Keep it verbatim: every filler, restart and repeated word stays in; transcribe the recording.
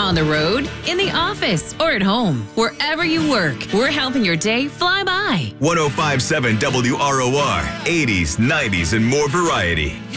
On the road, in the office, or at home, wherever you work, we're helping your day fly by. one oh five point seven W R O R, eighties, nineties, and more variety.